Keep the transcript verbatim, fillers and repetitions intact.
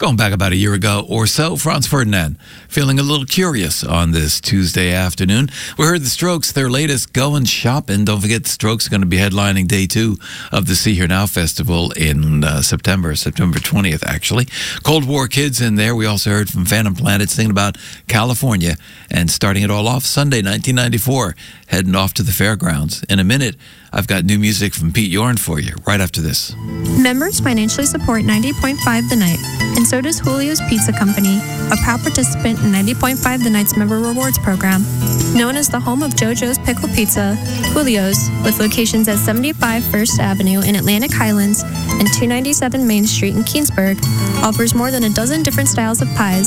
Going back about a year ago or so, Franz Ferdinand feeling a little curious on this Tuesday afternoon. We heard the Strokes, their latest Goin' Shopping. Don't forget, the Strokes are going to be headlining day two of the See Here Now Festival in uh, September, September twentieth, actually. Cold War Kids in there. We also heard from Phantom Planet singing about California and starting it all off Sunday, nineteen ninety-four, heading off to the fairgrounds. In a minute, I've got new music from Pete Yorn for you right after this. Members financially support ninety point five The Night, and so does Julio's Pizza Company, a proud participant in ninety point five The Night's Member Rewards Program. Known as the home of JoJo's Pickle Pizza, Julio's, with locations at seventy-five First Avenue in Atlantic Highlands and two ninety-seven Main Street in Keensburg, offers more than a dozen different styles of pies